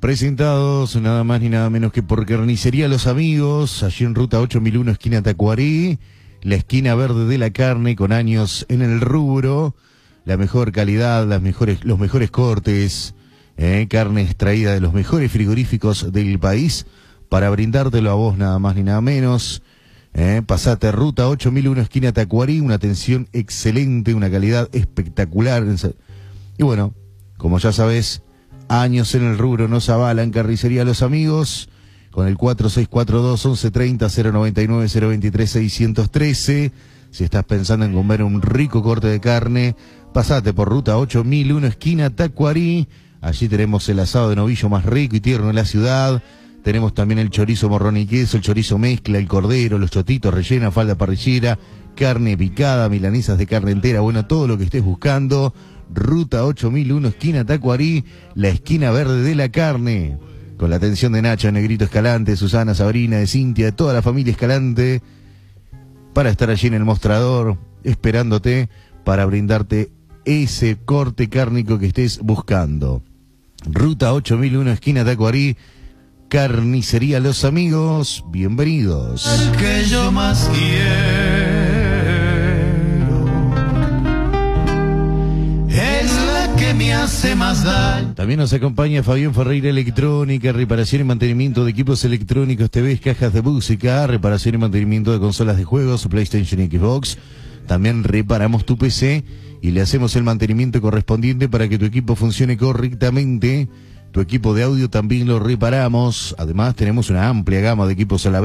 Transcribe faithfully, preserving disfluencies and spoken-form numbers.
Presentados nada más ni nada menos que por Carnicería Los Amigos, allí en Ruta ocho mil uno, esquina Tacuarí, la esquina verde de la carne, con años en el rubro, la mejor calidad, las mejores, los mejores cortes, eh, carne extraída de los mejores frigoríficos del país, para brindártelo a vos nada más ni nada menos. Eh, pasate Ruta ocho mil uno, esquina Tacuarí, una atención excelente, una calidad espectacular. Y bueno, como ya sabés, años en el rubro nos avalan. Carnicería Los Amigos, con el cuatro seis cuatro dos, once treinta, cero noventa y nueve, cero veintitrés, seiscientos trece. Si estás pensando en comer un rico corte de carne, pasate por Ruta ocho mil uno, esquina Tacuarí. Allí tenemos el asado de novillo más rico y tierno de la ciudad. Tenemos también el chorizo morrón y queso, el chorizo mezcla, el cordero, los chotitos, rellena, falda parrillera, carne picada, milanesas de carne entera, bueno, todo lo que estés buscando. Ruta ocho mil uno, esquina Tacuarí, la esquina verde de la carne, con la atención de Nacha, Negrito Escalante, Susana, Sabrina, de Cintia, de toda la familia Escalante, para estar allí en el mostrador, esperándote para brindarte ese corte cárnico que estés buscando. Ruta ocho mil uno, esquina Tacuarí, Carnicería Los Amigos, bienvenidos. El que yo más quiero es la que me hace más daño. También nos acompaña Fabián Ferreira Electrónica, reparación y mantenimiento de equipos electrónicos, T Vs, cajas de música, reparación y mantenimiento de consolas de juegos, PlayStation y Xbox. También reparamos tu P C y le hacemos el mantenimiento correspondiente para que tu equipo funcione correctamente. Tu equipo de audio también lo reparamos. Además, tenemos una amplia gama de equipos a la vez.